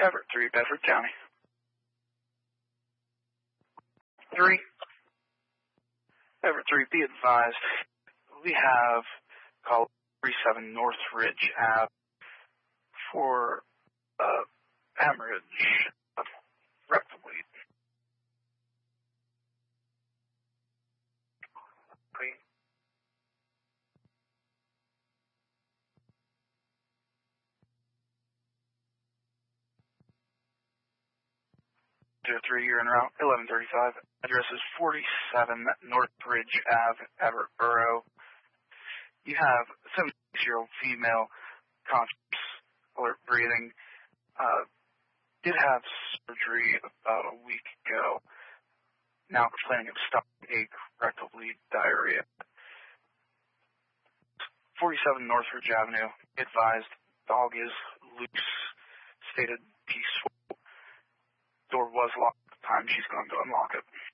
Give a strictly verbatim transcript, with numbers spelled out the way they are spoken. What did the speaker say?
Everett three, Bedford County. three. Everett three, be advised. We have call thirty-seven North Ridge Ave for uh, hemorrhage of rectal bleed. Clean. zero three, you're en route, eleven thirty-five. Address is forty-seven North Ridge Ave, Everett Borough. You have a seventy-six-year-old female, conscious, alert breathing, uh, did have surgery about a week ago. Now complaining of stomach ache, rectal bleed, diarrhea. forty-seven North Ridge Avenue, advised, dog is loose, stated peaceful. Door was locked at the time she's going to unlock it.